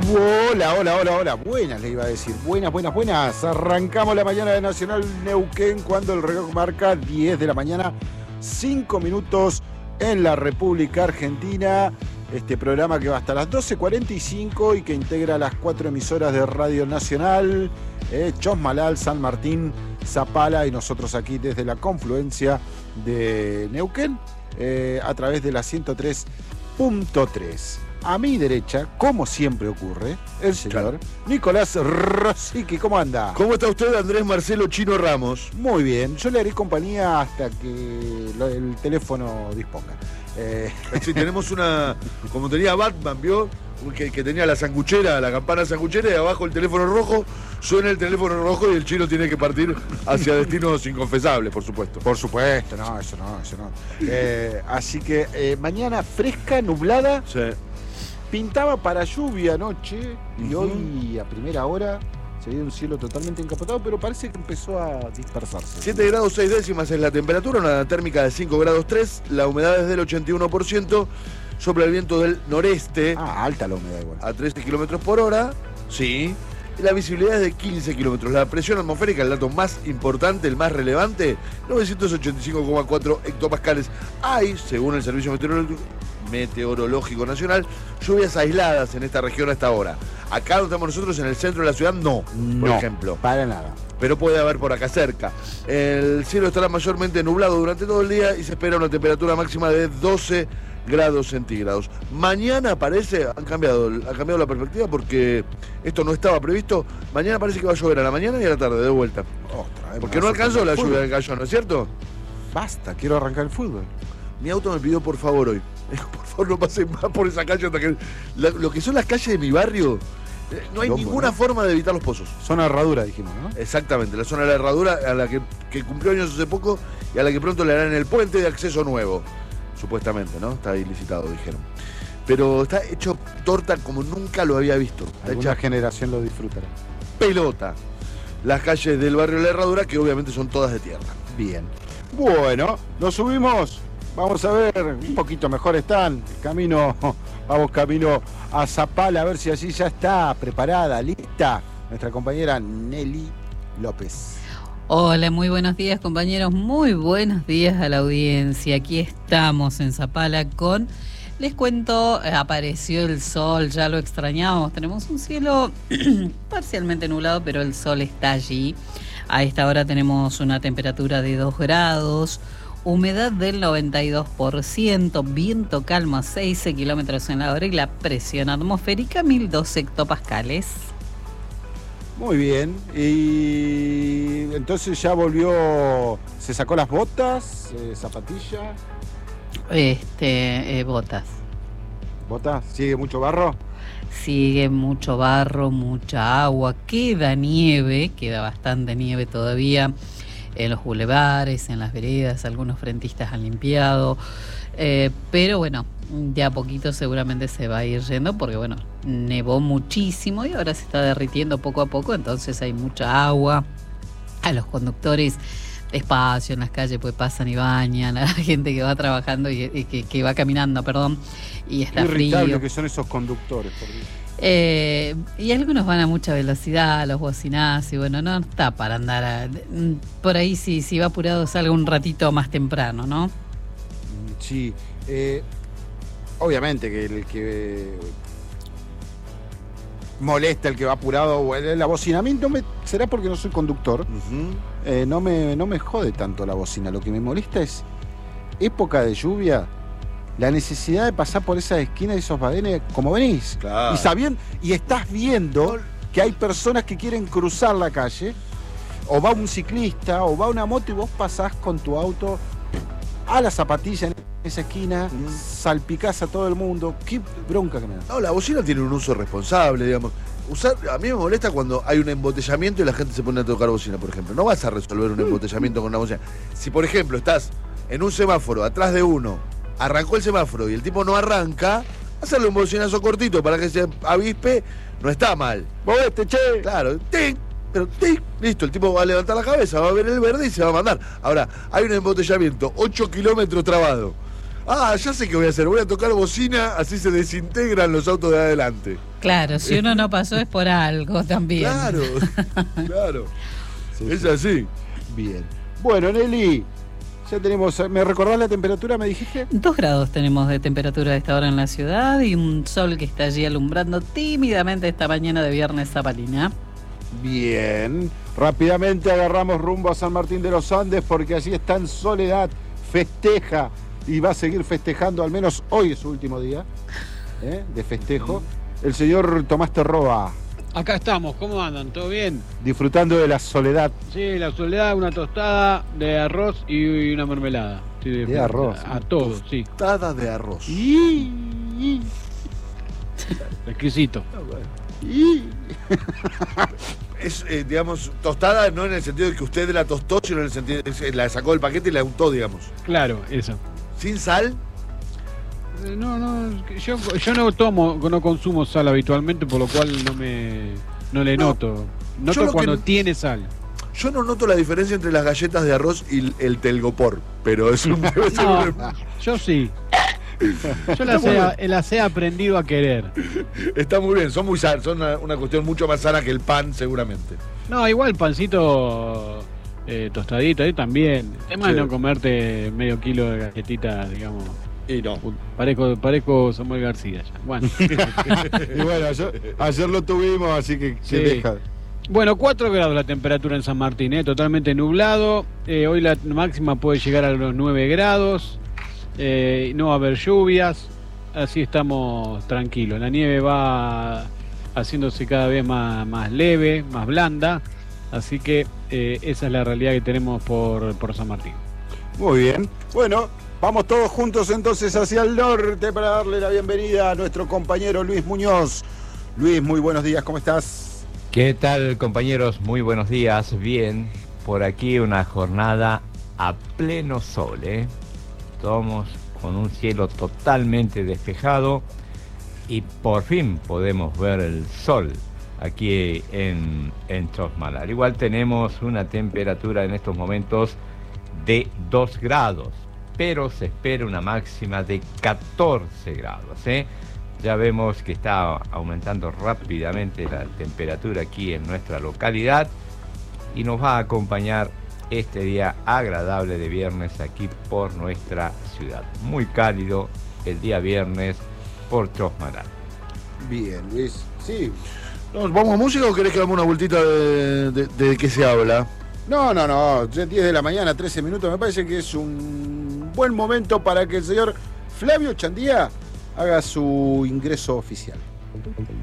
Hola, hola, hola, hola. Buenas, le iba a decir. Buenas, buenas, buenas. Arrancamos la mañana de Nacional Neuquén cuando el reloj marca 10 de la mañana, 5 minutos en la República Argentina. Este programa que va hasta las 12:45 y que integra las 4 emisoras de Radio Nacional, Chosmalal, San Martín, Zapala y nosotros aquí desde la confluencia de Neuquén a través de la 103.3. A mi derecha, como siempre ocurre, el señor Nicolás Rosicky. ¿Cómo anda? ¿Cómo está usted, Andrés Marcelo Chino Ramos? Muy bien, yo le haré compañía hasta que el teléfono disponga. Sí, tenemos una, como tenía Batman, ¿vio? Que tenía la sanguchera, la campana sanguchera y abajo el teléfono rojo, suena el teléfono rojo y el chino tiene que partir hacia destinos inconfesables, por supuesto. Por supuesto, no, eso no. Así que mañana fresca, nublada. Sí. Pintaba para lluvia anoche y hoy a primera hora se veía un cielo totalmente encapotado, pero parece que empezó a dispersarse. 7 grados 6 décimas es la temperatura, una térmica de 5 grados 3, la humedad es del 81%, sopla el viento del noreste. Alta la humedad igual. A 13 kilómetros por hora, sí. Y la visibilidad es de 15 kilómetros. La presión atmosférica, el dato más importante, el más relevante, 985,4 hectopascales. Hay, según el Servicio Meteorológico Nacional, lluvias aisladas en esta región a esta hora. Acá donde estamos nosotros, en el centro de la ciudad, no, por ejemplo. Para nada. Pero puede haber por acá cerca. El cielo estará mayormente nublado durante todo el día y se espera una temperatura máxima de 12 grados centígrados. Mañana parece, ha cambiado la perspectiva porque esto no estaba previsto. Mañana parece que va a llover a la mañana y a la tarde, de vuelta. Otra vez. Porque no alcanzó la lluvia del cayó, ¿no es cierto? Basta, quiero arrancar el fútbol. Mi auto me pidió por favor hoy. Por favor, no pasen más por esa calle hasta que... Lo que son las calles de mi barrio, no hay ninguna forma de evitar los pozos. Zona herradura, dijimos, ¿no? Exactamente, la zona de la herradura a la que cumplió años hace poco y a la que pronto le harán el puente de acceso nuevo. Supuestamente, ¿no? Está ahí licitado, dijeron. Pero está hecho torta como nunca lo había visto. Está Alguna hecha generación lo disfrutará. pelota. Las calles del barrio de la herradura, que obviamente son todas de tierra. Bien. Bueno, nos subimos. Vamos a ver, un poquito mejor están. Vamos camino a Zapala, a ver si allí ya está preparada, lista, nuestra compañera Nelly López. Hola, muy buenos días, compañeros, muy buenos días a la audiencia. Aquí estamos en Zapala con, les cuento, apareció el sol, ya lo extrañábamos. Tenemos un cielo parcialmente nublado, pero el sol está allí. A esta hora tenemos una temperatura de 2 grados. Humedad del 92%, viento calmo a 6 kilómetros en la hora y la presión atmosférica 1012 hectopascales. Muy bien, y entonces ya volvió, se sacó las botas, zapatilla. Botas. ¿Botas? ¿Sigue mucho barro? Sigue mucho barro, mucha agua, queda nieve, queda bastante nieve todavía. En los bulevares, en las veredas, algunos frentistas han limpiado, pero bueno, de a poquito seguramente se va a ir yendo porque bueno, nevó muchísimo y ahora se está derritiendo poco a poco, entonces hay mucha agua. A los conductores despacio en las calles pues pasan y bañan, a la gente que va trabajando y que va caminando, y está irritable frío. que son esos conductores, por Dios. Y algunos van a mucha velocidad, los bocinazos, y bueno, no está para andar por ahí, si va apurado salga un ratito más temprano, ¿no? Sí, obviamente que el que molesta, el que va apurado, o la bocina, a mí será porque no soy conductor, no me jode tanto la bocina, lo que me molesta es época de lluvia. La necesidad de pasar por esas esquinas y esos badenes como venís. Claro. Y estás viendo que hay personas que quieren cruzar la calle, o va un ciclista, o va una moto y vos pasás con tu auto a la zapatilla en esa esquina, salpicás a todo el mundo. Qué bronca que me da. No, la bocina tiene un uso responsable, digamos. A mí me molesta cuando hay un embotellamiento y la gente se pone a tocar bocina, por ejemplo. No vas a resolver un embotellamiento con una bocina. Si, por ejemplo, estás en un semáforo atrás de uno, arrancó el semáforo y el tipo no arranca, hacerle un bocinazo cortito para que se avispe, no está mal. ¡Movete, che! Claro, ¡ting! Pero ¡ting! Listo, el tipo va a levantar la cabeza, va a ver el verde y se va a mandar. Ahora, hay un embotellamiento, 8 kilómetros trabado. Ah, ya sé qué voy a hacer. Voy a tocar bocina, así se desintegran los autos de adelante. Claro, si uno no pasó es por algo también. Claro, claro. Sí, Es sí. así. Bien. Bueno, Nelly, ya tenemos. ¿Me recordás la temperatura, me dijiste? 2 grados tenemos de temperatura a esta hora en la ciudad y un sol que está allí alumbrando tímidamente esta mañana de viernes zapalina. Bien. Rápidamente agarramos rumbo a San Martín de los Andes porque allí está en Soledad, festeja y va a seguir festejando, al menos hoy es su último día de festejo. El señor Tomás Terroba, Acá estamos, ¿cómo andan? ¿Todo bien? disfrutando de la soledad. Sí, la soledad, una tostada de arroz y una mermelada. Sí, De arroz. A todos, sí. Tostada de arroz. Exquisito. Es, digamos, tostada no en el sentido de que usted la tostó, sino en el sentido de que la sacó del paquete y la untó, digamos. Claro, eso. Sin sal. No, yo no consumo sal habitualmente, por lo cual no le noto. yo Noto lo cuando que- tiene sal. Yo no noto la diferencia entre las galletas de arroz y el telgopor, pero es un, debe ser No, un- yo sí. Yo las he aprendido a querer. Está muy bien, son muy sanas, son una cuestión mucho más sana que el pan, seguramente. No, igual pancito tostadito ahí también. El tema Sí. es no comerte medio kilo de galletitas, digamos. Y no. Parezco Samuel García ya. Bueno. Y bueno, ayer lo tuvimos, así que Sí. deja. Bueno, 4 grados la temperatura en San Martín, totalmente nublado. Hoy la máxima puede llegar a los 9 grados. No va a haber lluvias. Así estamos tranquilos. La nieve va haciéndose cada vez más leve, más blanda. Así que esa es la realidad que tenemos por San Martín. Muy bien. Bueno, vamos todos juntos entonces hacia el norte para darle la bienvenida a nuestro compañero Luis Muñoz. Luis, muy buenos días, ¿cómo estás? ¿Qué tal, compañeros? Muy buenos días. Bien, por aquí una jornada a pleno sol, ¿eh? Estamos con un cielo totalmente despejado y por fin podemos ver el sol aquí en Chosmal. Al igual tenemos una temperatura en estos momentos de 2 grados, pero se espera una máxima de 14 grados, ¿eh? Ya vemos que está aumentando rápidamente la temperatura aquí en nuestra localidad y nos va a acompañar este día agradable de viernes aquí por nuestra ciudad. Muy cálido el día viernes por Chosmalal. Bien, Luis. Sí. ¿Nos vamos a música o querés que hagamos una vueltita de qué se habla? No, ya 10 de la mañana, 13 minutos. Me parece que es un buen momento para que el señor Flavio Chandía haga su ingreso oficial.